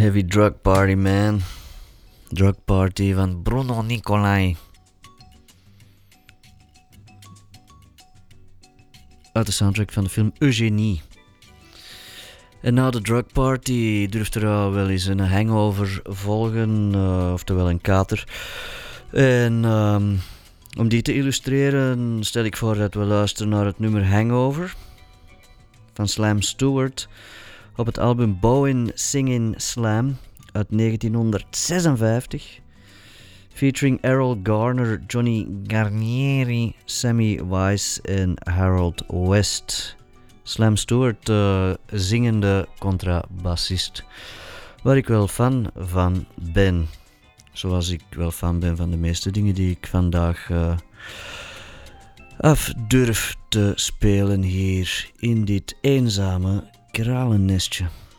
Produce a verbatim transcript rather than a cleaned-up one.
Heavy Drug Party, man. Drug Party van Bruno Nicolai. Uit de soundtrack van de film Eugenie. En na de Drug Party durft er al wel eens een hangover volgen, uh, oftewel een kater. En um, om die te illustreren stel ik voor dat we luisteren naar het nummer Hangover van Slam Stewart op het album Bowen Singin' Slam uit negentienhonderdzesenvijftig, featuring Errol Garner, Johnny Garnieri, Sammy Wise en Harold West. Slam Stewart, uh, zingende contrabassist, waar ik wel fan van ben. Zoals ik wel fan ben van de meeste dingen die ik vandaag uh, af durf te spelen hier in dit eenzame kralennestje.